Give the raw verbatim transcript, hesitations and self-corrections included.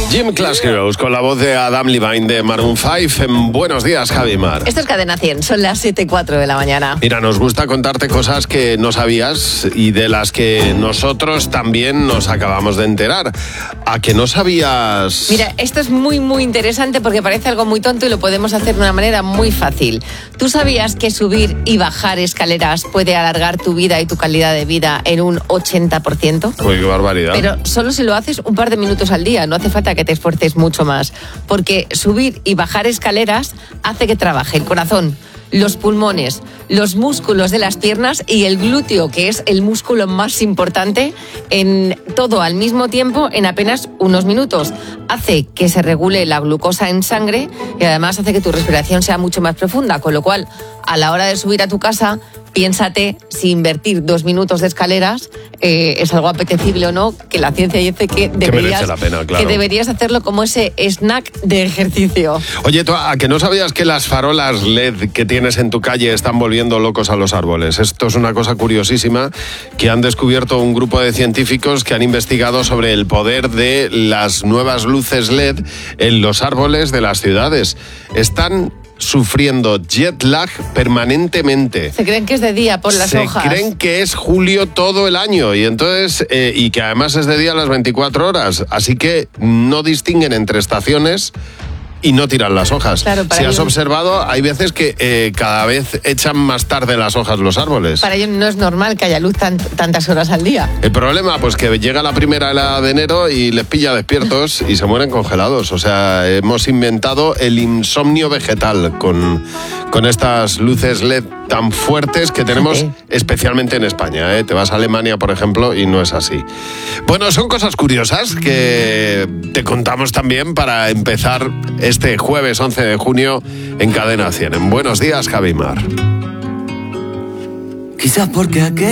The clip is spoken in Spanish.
Gym Class Heroes con la voz de Adam Levine de Maroon cinco en Buenos Días, Javi Mar. Esto es Cadena cien, son las siete y cuatro de la mañana. Mira, nos gusta contarte cosas que no sabías y de las que nosotros también nos acabamos de enterar. ¿A que no sabías? Mira, esto es muy, muy interesante porque parece algo muy tonto y lo podemos hacer de una manera muy fácil. ¿Tú sabías que subir y bajar escaleras puede alargar tu vida y tu calidad de vida en un ochenta por ciento? Uy, qué barbaridad. Pero solo si lo haces un par de minutos al día, no hace falta que te esfuerces mucho más, porque subir y bajar escaleras hace que trabaje el corazón, los pulmones, los músculos de las piernas y el glúteo, que es el músculo más importante, en todo al mismo tiempo en apenas unos minutos. Hace que se regule la glucosa en sangre y además hace que tu respiración sea mucho más profunda, con lo cual a la hora de subir a tu casa, piénsate si invertir dos minutos de escaleras eh, es algo apetecible o no, que la ciencia dice que deberías, que merece la pena, claro. que deberías hacerlo como ese snack de ejercicio. Oye, ¿tú a que no sabías que las farolas L E D que tienes en tu calle están volviendo locos a los árboles? Esto es una cosa curiosísima que han descubierto un grupo de científicos que han investigado sobre el poder de las nuevas luces L E D en los árboles de las ciudades. Están sufriendo jet lag permanentemente. Se creen que es de día por las Se hojas. Se creen que es julio todo el año y entonces eh, y que además es de día a las veinticuatro horas, así que no distinguen entre estaciones y no tiran las hojas. Claro, para si has ellos... observado, hay veces que eh, cada vez echan más tarde las hojas los árboles. Para ellos no es normal que haya luz tan, tantas horas al día. El problema, pues que llega la primera helada de enero y les pilla despiertos y se mueren congelados. O sea, hemos inventado el insomnio vegetal con, con estas luces L E D tan fuertes que tenemos okay. especialmente en España, ¿eh? Te vas a Alemania, por ejemplo, y no es así. Bueno, son cosas curiosas que te contamos también para empezar este jueves once de junio en Cadena cien. En Buenos Días, Javi Mar. Quizás porque aquel